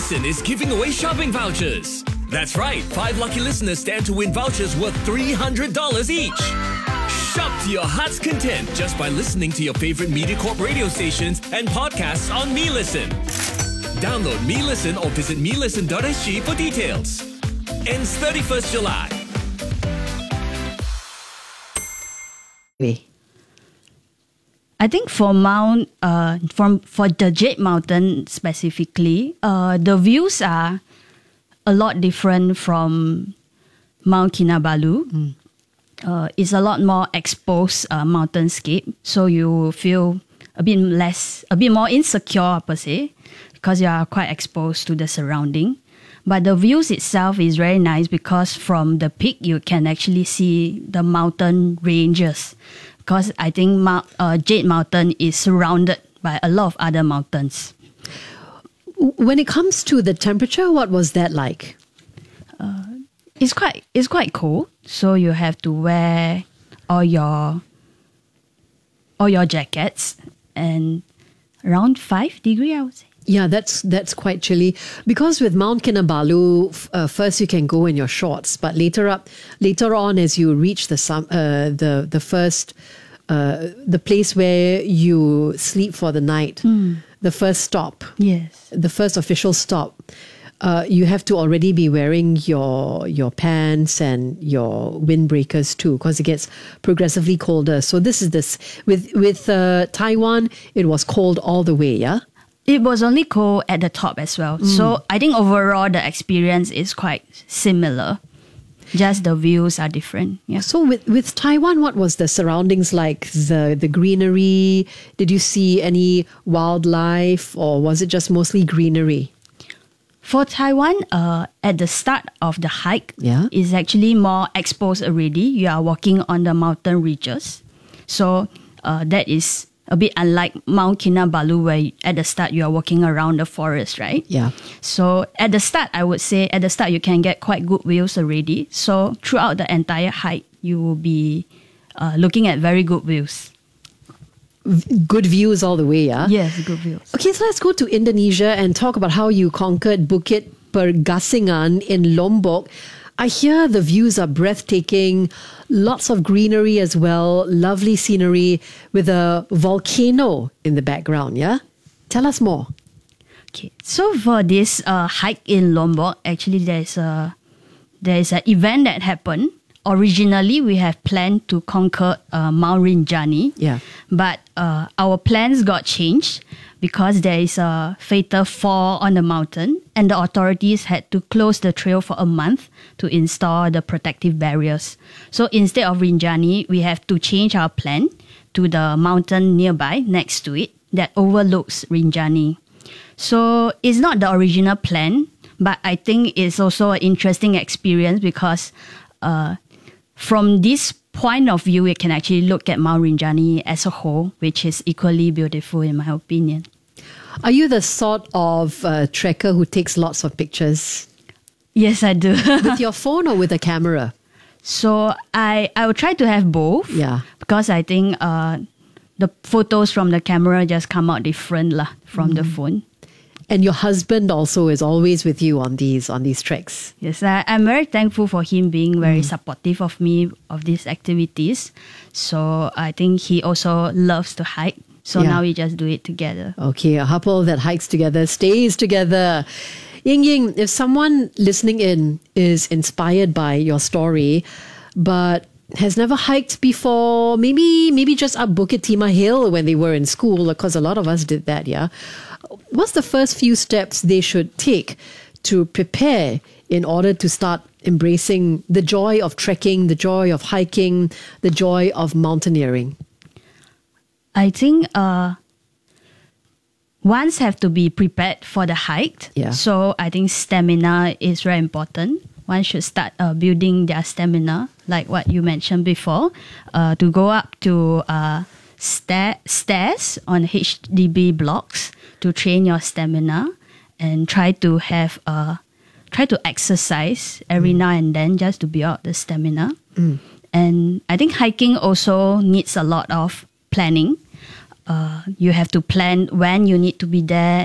Listen is giving away shopping vouchers. That's right, 5 lucky listeners stand to win vouchers worth $300 each. Shop to your heart's content just by listening to your favorite MediaCorp radio stations and podcasts on MeListen. Download MeListen or visit melisten.sg for details. Ends 31st July. I think for for the Jade Mountain specifically, the views are a lot different from Mount Kinabalu. It's a lot more exposed mountainscape, so you feel a bit more insecure per se, because you are quite exposed to the surrounding. But the views itself is very nice because from the peak you can actually see the mountain ranges. Because I think Jade Mountain is surrounded by a lot of other mountains. When it comes to the temperature, what was that like? It's quite cold, so you have to wear all your jackets, and around 5 degrees, I would say. Yeah, that's quite chilly. Because with Mount Kinabalu, first you can go in your shorts, but later on, as you reach the place where you sleep for the night, the first stop, yes, the first official stop, you have to already be wearing your pants and your windbreakers too, because it gets progressively colder. So with Taiwan, it was cold all the way, yeah. It was only cold at the top as well. So I think overall the experience is quite similar. Just the views are different. Yeah. So with Taiwan, what was the surroundings like? The greenery? Did you see any wildlife, or was it just mostly greenery? For Taiwan, at the start of the hike, Yeah. is actually more exposed already. You are walking on the mountain ridges. So that is a bit unlike Mount Kinabalu, where at the start you are walking around the forest, right? Yeah. So at the start, I would say you can get quite good views already. So throughout the entire hike, you will be looking at very good views. Good views all the way, yeah? Yes, good views. Okay, so let's go to Indonesia and talk about how you conquered Bukit Pergasingan in Lombok. I hear the views are breathtaking, lots of greenery as well, lovely scenery with a volcano in the background, yeah? Tell us more. Okay, so for this hike in Lombok, actually there's an event that happened. Originally, we have planned to conquer Mount Rinjani, Yeah. but our plans got changed because there is a fatal fall on the mountain, and the authorities had to close the trail for a month to install the protective barriers. So instead of Rinjani, we have to change our plan to the mountain nearby, next to it, that overlooks Rinjani. So it's not the original plan, but I think it's also an interesting experience because from this point of view, we can actually look at Mount Rinjani as a whole, which is equally beautiful in my opinion. Are you the sort of trekker who takes lots of pictures? Yes, I do. With your phone or with a camera? So I will try to have both. Yeah. Because I think the photos from the camera just come out different from the phone. And your husband also is always with you on these treks. Yes, I'm very thankful for him being very supportive of me, of these activities. So I think he also loves to hike. So Yeah. now we just do it together. Okay, a couple that hikes together stays together. Ying, if someone listening in is inspired by your story, but has never hiked before, maybe just up Bukit Timah Hill when they were in school, because a lot of us did that, yeah? What's the first few steps they should take to prepare in order to start embracing the joy of trekking, the joy of hiking, the joy of mountaineering? I think ones have to be prepared for the hike. Yeah. So I think stamina is very important. One should start building their stamina, like what you mentioned before, to go up to stairs on HDB blocks to train your stamina, and try to exercise every now and then just to build up the stamina. And I think hiking also needs a lot of planning. You have to plan when you need to be there